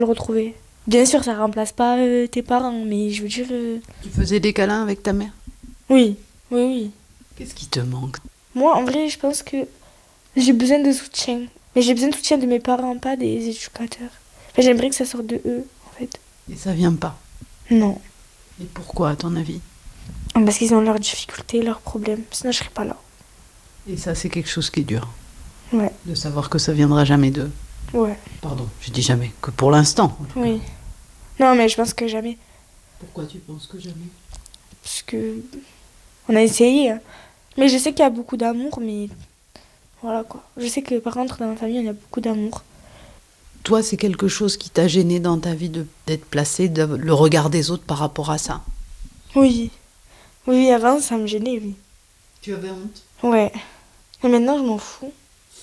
le retrouver. Bien sûr, ça remplace pas tes parents, mais je veux dire... Tu faisais des câlins avec ta mère? Oui, oui, oui. Qu'est-ce qui te manque? Moi, en vrai, je pense que j'ai besoin de soutien. Mais j'ai besoin de soutien de mes parents, pas des éducateurs. Enfin, j'aimerais que ça sorte de eux, en fait. Et ça vient pas. Non. Et pourquoi, à ton avis? Parce qu'ils ont leurs difficultés, leurs problèmes. Sinon, je serais pas là. Et ça, c'est quelque chose qui est dur. Ouais. De savoir que ça viendra jamais d'eux. Ouais. Pardon, je dis jamais, que pour l'instant. Oui. Non, mais je pense que jamais. Pourquoi tu penses que jamais? Parce que... On a essayé. Hein. Mais je sais qu'il y a beaucoup d'amour, mais... Voilà, quoi. Je sais que, par contre, dans ma famille, il y a beaucoup d'amour. Toi, c'est quelque chose qui t'a gêné dans ta vie d'être placé, le regard des autres par rapport à ça? Oui. Oui, avant, ça me gênait, oui. Tu avais honte? Ouais. Mais maintenant, je m'en fous.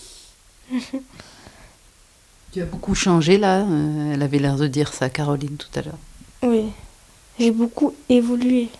Tu as beaucoup changé, là. Elle avait l'air de dire ça, Caroline, tout à l'heure. Oui. J'ai beaucoup évolué.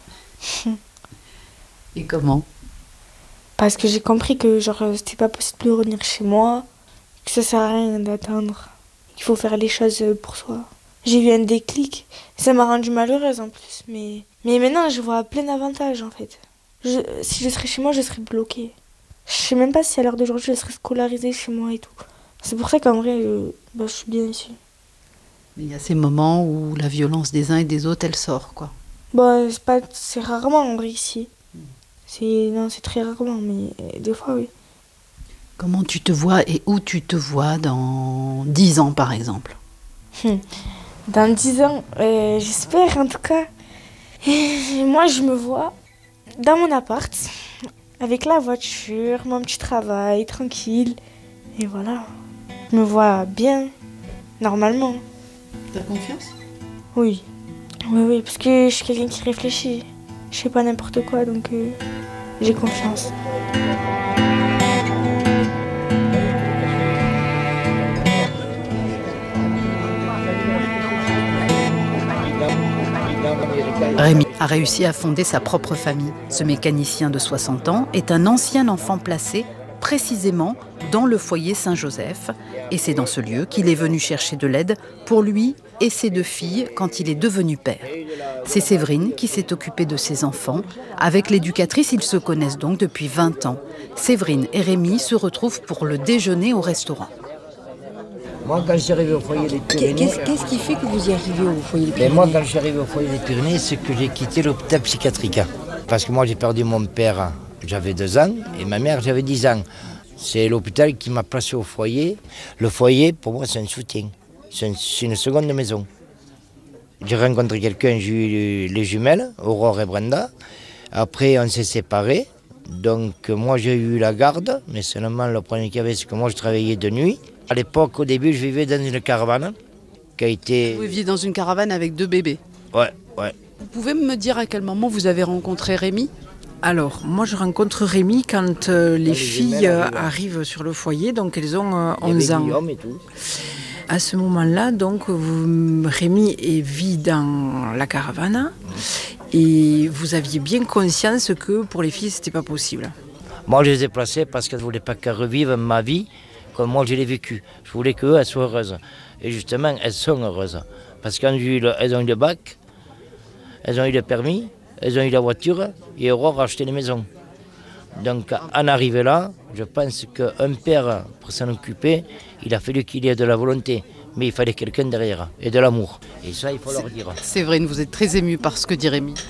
Et comment? Parce que j'ai compris que, genre, c'était pas possible de revenir chez moi, que ça sert à rien d'attendre, qu'il faut faire les choses pour soi. J'ai eu un déclic. Ça m'a rendue malheureuse, en plus. Mais maintenant, je vois plein d'avantages, en fait. Si je serais chez moi, je serais bloquée. Je sais même pas si à l'heure d'aujourd'hui, je serais scolarisée chez moi et tout. C'est pour ça qu'en vrai, je suis bien ici. Il y a ces moments où la violence des uns et des autres, elle sort, quoi. C'est rarement en vrai ici. Non, c'est très rarement, mais des fois, oui. Comment tu te vois et où tu te vois dans 10 ans, par exemple? Dans 10 ans, j'espère en tout cas. Moi, je me vois dans mon appart, avec la voiture, mon petit travail, tranquille. Et voilà. Je me vois bien, normalement. T'as confiance? Oui. Oui, oui, parce que je suis quelqu'un qui réfléchit. Je fais pas n'importe quoi, donc j'ai confiance. Rémi a réussi à fonder sa propre famille. Ce mécanicien de 60 ans est un ancien enfant placé précisément dans le foyer Saint-Joseph. Et c'est dans ce lieu qu'il est venu chercher de l'aide pour lui et ses 2 filles quand il est devenu père. C'est Séverine qui s'est occupée de ses enfants. Avec l'éducatrice, ils se connaissent donc depuis 20 ans. Séverine et Rémi se retrouvent pour le déjeuner au restaurant. Moi, quand je suis arrivé au foyer des Pyrénées... Qu'est-ce qui fait que vous y arrivez au foyer des Pyrénées? Moi, quand je suis arrivé au foyer des Pyrénées, c'est que j'ai quitté l'hôpital psychiatrique. Parce que moi, j'ai perdu mon père, j'avais 2 ans, et ma mère, j'avais 10 ans. C'est l'hôpital qui m'a placé au foyer. Le foyer, pour moi, c'est un soutien. C'est une seconde maison. J'ai rencontré quelqu'un, j'ai eu les jumelles, Aurore et Brenda. Après, on s'est séparés. Donc, moi, j'ai eu la garde, mais seulement le problème qu'il y avait, c'est que moi, je travaillais de nuit. À l'époque, au début, je vivais dans une caravane qui a été... Vous viviez dans une caravane avec 2 bébés. Ouais. Vous pouvez me dire à quel moment vous avez rencontré Rémi? Alors, moi je rencontre Rémi quand les filles arrivent sur le foyer, donc elles ont 11 ans. Guillaume et tout. À ce moment-là, donc, Rémi vit dans la caravane et vous aviez bien conscience que pour les filles, c'était pas possible. Moi, je les ai placées parce qu'elles ne voulaient pas qu'elles revivent ma vie comme moi je l'ai vécue. Je voulais qu'elles soient heureuses. Et justement, elles sont heureuses. Parce qu'elles ont eu le bac, elles ont eu le permis, elles ont eu la voiture et Aurore a acheté les maisons. Donc, en arrivant là, je pense qu'un père, pour s'en occuper, il a fallu qu'il y ait de la volonté. Mais il fallait quelqu'un derrière et de l'amour. Et ça, il faut leur dire. Séverine, vous êtes très émue par ce que dit Rémi.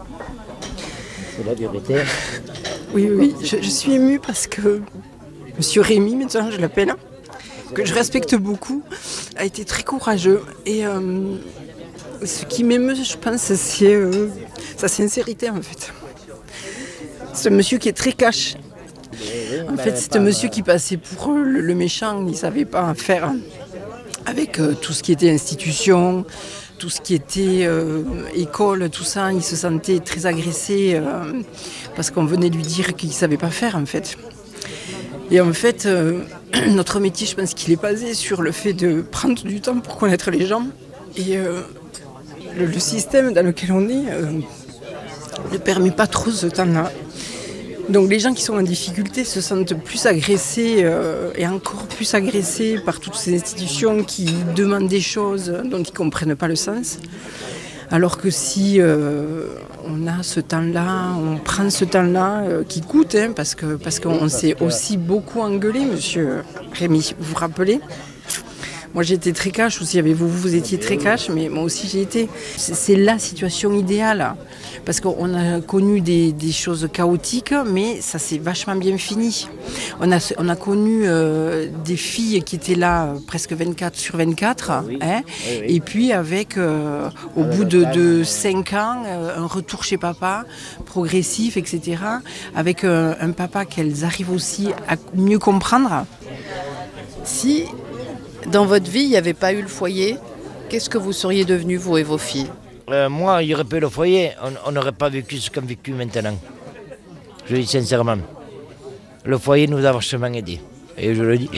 C'est la vérité. Oui, je suis émue parce que Monsieur Rémi, maintenant je l'appelle, que je respecte beaucoup, a été très courageux. Et ce qui m'émeut, je pense, c'est sa sincérité en fait. C'est un monsieur qui est très cash. En fait, c'est un monsieur qui passait pour le méchant, il ne savait pas faire avec tout ce qui était institution, tout ce qui était école, tout ça. Il se sentait très agressé parce qu'on venait lui dire qu'il ne savait pas faire en fait. Et en fait, notre métier, je pense qu'il est basé sur le fait de prendre du temps pour connaître les gens. Et le système dans lequel on est ne permet pas trop ce temps-là. Donc les gens qui sont en difficulté se sentent plus agressés et encore plus agressés par toutes ces institutions qui demandent des choses dont ils ne comprennent pas le sens. Alors que si on a ce temps-là, on prend ce temps-là qui coûte, parce qu'on s'est aussi beaucoup engueulé, monsieur Rémi, vous vous rappelez ? Moi j'étais très cash aussi avec vous, vous étiez très cash, mais moi aussi j'ai été. C'est la situation idéale, parce qu'on a connu des choses chaotiques, mais ça s'est vachement bien fini. On a connu des filles qui étaient là presque 24/24, Oui. hein, Oui. et puis avec, au bout de 5 ans, un retour chez papa, progressif, etc., avec un papa qu'elles arrivent aussi à mieux comprendre. Si dans votre vie, il n'y avait pas eu le foyer, qu'est-ce que vous seriez devenus, vous et vos filles ? Moi, il n'y aurait pas eu le foyer, on n'aurait pas vécu ce qu'on a vécu maintenant. Je le dis sincèrement. Le foyer nous a vachement aidés. Et je le dis.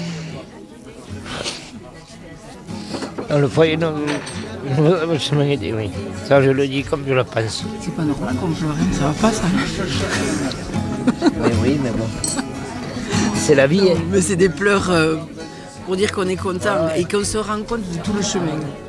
Le foyer nous a vachement aidés, oui. Ça, je le dis comme je le pense. C'est pas normal qu'on pleure, ça va pas ça. Oui, mais bon. C'est la vie. Mais c'est des pleurs pour dire qu'on est content et qu'on se rend compte de tout le chemin.